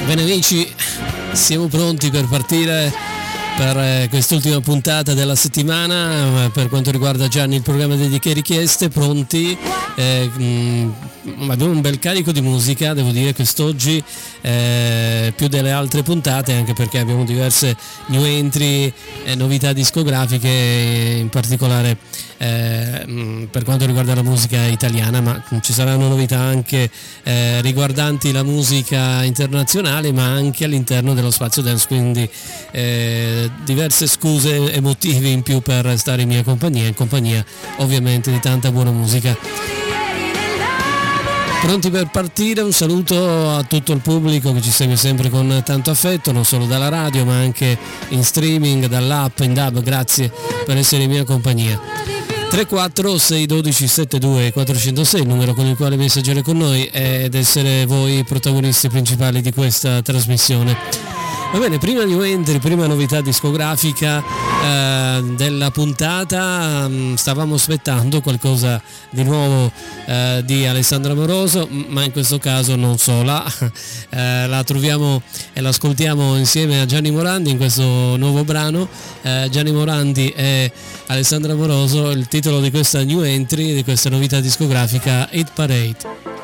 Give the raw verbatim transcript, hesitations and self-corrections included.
Bene amici, siamo pronti per partire per quest'ultima puntata della settimana. Per quanto riguarda Gianni il programma dediche e richieste, pronti, eh, mh, abbiamo un bel carico di musica, devo dire quest'oggi, eh, più delle altre puntate, anche perché abbiamo diverse new entry e novità discografiche, in particolare eh, mh, per quanto riguarda la musica italiana, ma ci saranno novità anche eh, riguardanti la musica internazionale, ma anche all'interno dello spazio dance, quindi eh, diverse scuse e motivi in più per stare in mia compagnia, in compagnia ovviamente di tanta buona musica. Pronti per partire? Un saluto a tutto il pubblico che ci segue sempre con tanto affetto, non solo dalla radio ma anche in streaming, dall'app, in D A B. Grazie per essere in mia compagnia. tre quattro sei uno due sette due quattro zero sei, il numero con il quale messaggiare con noi ed essere voi i protagonisti principali di questa trasmissione. Va bene, prima new entry, prima novità discografica eh, della puntata. Stavamo aspettando qualcosa di nuovo eh, di Alessandra Amoroso, ma in questo caso non sola, eh, la troviamo e l'ascoltiamo insieme a Gianni Morandi in questo nuovo brano. eh, Gianni Morandi e Alessandra Amoroso, il titolo di questa new entry, di questa novità discografica, Hit Parade.